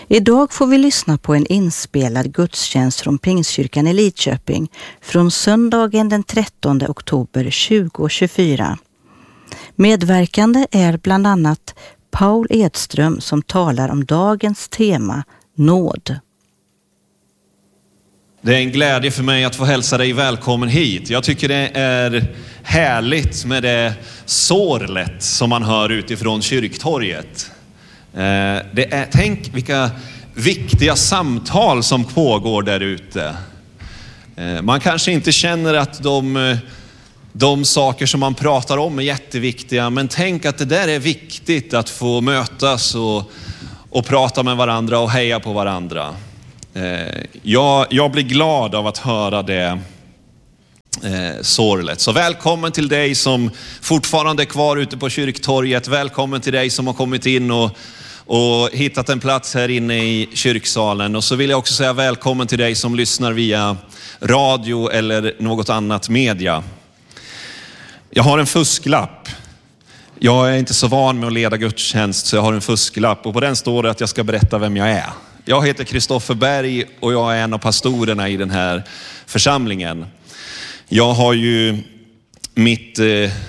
Idag får vi lyssna på en inspelad gudstjänst från Pingstkyrkan i Lidköping från söndagen den 13 oktober 2024. Medverkande är bland annat Paul Edström som talar om dagens tema, nåd. Det är en glädje för mig att få hälsa dig välkommen hit. Jag tycker det är härligt med det sorlet som man hör utifrån kyrktorget. Tänk vilka viktiga samtal som pågår där ute. Man kanske inte känner att de saker som man pratar om är jätteviktiga, men tänk att det där är viktigt att få mötas och prata med varandra och heja på varandra. Jag blir glad av att höra det sorlet. Så välkommen till dig som fortfarande är kvar ute på kyrktorget. Välkommen till dig som har kommit in och hittat en plats här inne i kyrksalen. Och så vill jag också säga välkommen till dig som lyssnar via radio eller något annat media. Jag har en fusklapp. Jag är inte så van med att leda gudstjänst, så jag har en fusklapp. Och på den står det att jag ska berätta vem jag är. Jag heter Kristoffer Berg och jag är en av pastorerna i den här församlingen. Jag har ju mitt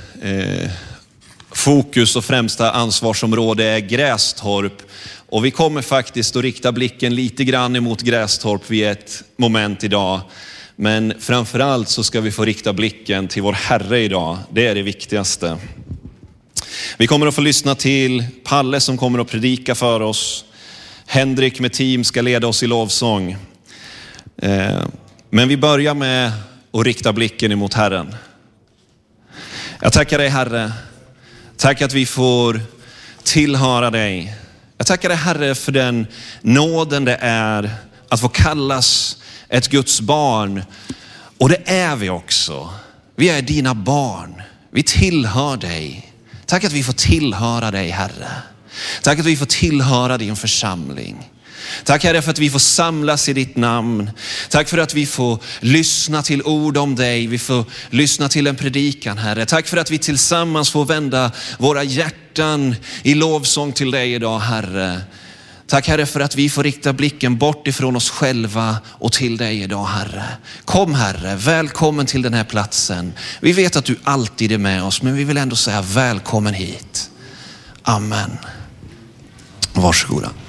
fokus och främsta ansvarsområde är Grästorp. Och vi kommer faktiskt att rikta blicken lite grann emot Grästorp vid ett moment idag. Men framförallt så ska vi få rikta blicken till vår Herre idag. Det är det viktigaste. Vi kommer att få lyssna till Palle som kommer att predika för oss. Henrik med team ska leda oss i lovsång. Men vi börjar med att rikta blicken emot Herren. Jag tackar dig, Herre. Tack att vi får tillhöra dig. Jag tackar dig, Herre, för den nåden det är att få kallas ett Guds barn. Och det är vi också. Vi är dina barn. Vi tillhör dig. Tack att vi får tillhöra dig, Herre. Tack att vi får tillhöra din församling. Tack, Herre, för att vi får samlas i ditt namn. Tack för att vi får lyssna till ord om dig. Vi får lyssna till en predikan, Herre. Tack för att vi tillsammans får vända våra hjärtan i lovsång till dig idag, Herre. Tack, Herre, för att vi får rikta blicken bort ifrån oss själva och till dig idag, Herre. Kom, Herre, välkommen till den här platsen. Vi vet att du alltid är med oss, men vi vill ändå säga välkommen hit. Amen. Varsågoda.